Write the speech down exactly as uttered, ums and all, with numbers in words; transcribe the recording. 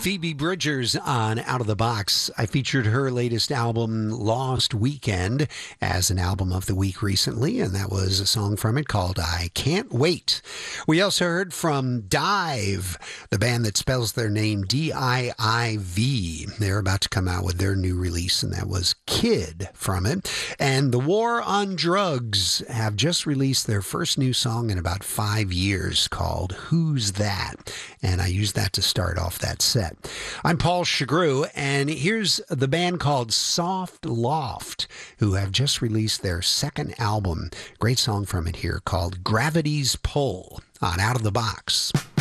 Phoebe Bridgers on Out of the Box. I featured her latest album, Lost Weekend, as an album of the week recently, and that was a song from it called I Can't Wait. We also heard from Dive, the band that spells their name D I I V. They're about to come out with their new release, and that was Kid from it. And The War on Drugs have just released their first new song in about five years called Who's That? And I used that to start off that set. I'm Paul Chagru, and here's the band called Soft Loft, who have just released their second album. Great song from it here called Gravity's Pull on Out of the Box.